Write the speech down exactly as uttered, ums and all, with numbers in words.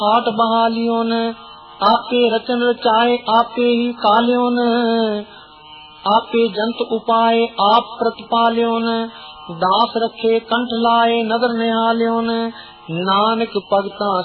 आट बहालियोन, आपे रचन रचाए आपे ही काल्योन, आपे जंत उपाय आप प्रतिपाल्योन, दास रखे कंठ लाए नदर निहाल्योन, नानक भगता